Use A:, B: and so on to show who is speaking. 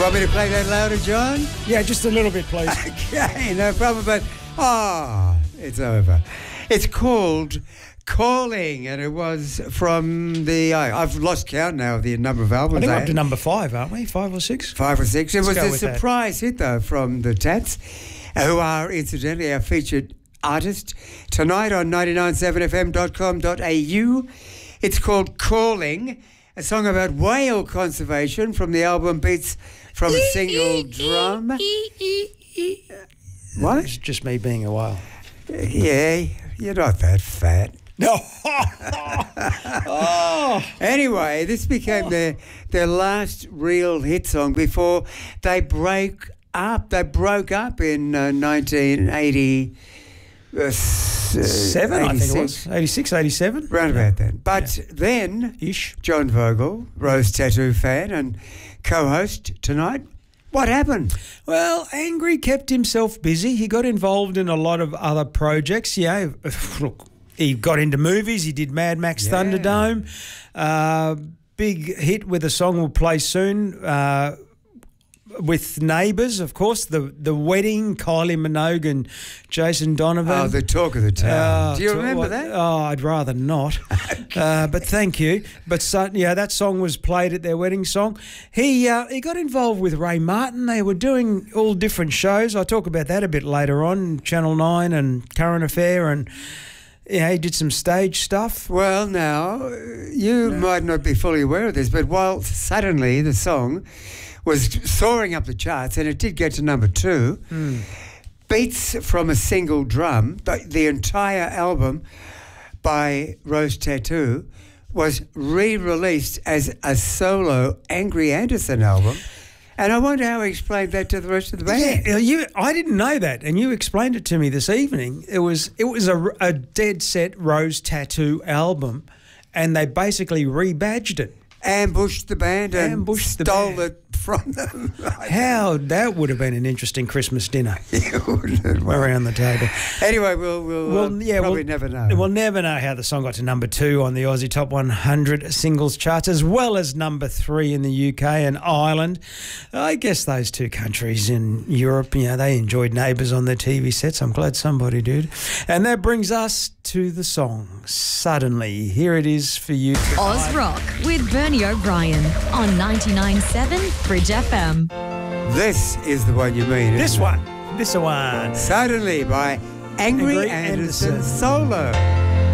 A: want me to play that louder, John?
B: Yeah, just a little bit, please.
A: Okay, no problem, but it's over. It's called Calling, and it was from the... I've lost count now of the number of albums.
B: I think we're up to number 5, aren't we? 5 or 6?
A: 5 or 6. It was a
B: with that.
A: surprise hit, though, from the Tats, who are, incidentally, our featured artist tonight on 997fm.com.au. It's called Calling, a song about whale conservation from the album Beats from a Single Drum. What?
B: It's just me being a whale.
A: Yeah, you're not that fat.
B: No.
A: Anyway, this became their last real hit song before they broke up. They broke up in 1980.
B: 7, I think it was. 86, 87.
A: Round about then. But then, John Vogel, Rose Tattoo fan and co-host tonight, what happened?
B: Well, Angry kept himself busy. He got involved in a lot of other projects. Yeah, look, he got into movies. He did Mad Max Thunderdome. Big hit with a song we'll play soon. With Neighbours, of course, the wedding, Kylie Minogue and Jason Donovan.
A: Oh, the talk of the town. Do you remember that?
B: Oh, I'd rather not. But thank you. But that song was played at their wedding song. He got involved with Ray Martin. They were doing all different shows. I'll talk about that a bit later on, Channel 9 and Current Affair, and he did some stage stuff.
A: Well, now, you might not be fully aware of this, but while suddenly the song was soaring up the charts, and it did get to number 2. Beats from a Single Drum, the entire album by Rose Tattoo, was re-released as a solo Angry Anderson album. And I wonder how he explained that to the rest of the band.
B: Yeah, I didn't know that, and you explained it to me this evening. It was a dead set Rose Tattoo album, and they basically rebadged it.
A: Ambushed the band and stole it from them.
B: How that would have been an interesting Christmas dinner around the table.
A: Anyway, we'll never know.
B: We'll never know how the song got to number 2 on the Aussie Top 100 singles charts, as well as number 3 in the UK and Ireland. I guess those two countries in Europe, they enjoyed Neighbours on their TV sets. I'm glad somebody did. And that brings us to the song Suddenly. Here it is for you tonight.
C: Oz Rock with Bernie O'Brien on 99.7 Bridge FM.
A: This is the one you mean,
B: This
A: isn't it?
B: one.
A: Suddenly by Angry Anderson Solo.